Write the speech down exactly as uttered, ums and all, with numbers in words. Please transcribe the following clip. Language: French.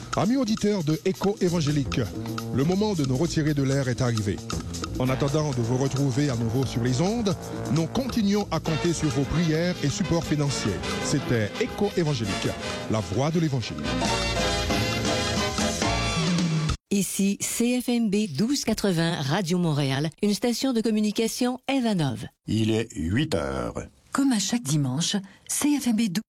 Amis auditeurs de Écho évangélique, le moment de nous retirer de l'air est arrivé. En attendant de vous retrouver à nouveau sur les ondes, nous continuons à compter sur vos prières et supports financiers. C'était Écho évangélique, la voix de l'évangile. Ici C F M B douze quatre-vingts Radio Montréal, une station de communication Evanov. Il est huit heures. Comme à chaque dimanche, C F M B douze